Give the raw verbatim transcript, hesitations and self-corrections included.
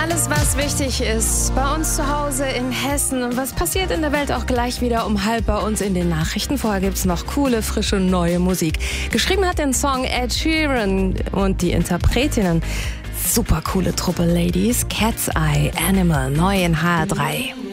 Alles, was wichtig ist, bei uns zu Hause in Hessen und was passiert in der Welt auch gleich wieder um halb bei uns in den Nachrichten. Vorher gibt's noch coole, frische, neue Musik. Geschrieben hat den Song Ed Sheeran und die Interpretinnen. Super coole Truppe, Ladies. Cat's Eye, Animal, neu in H R drei.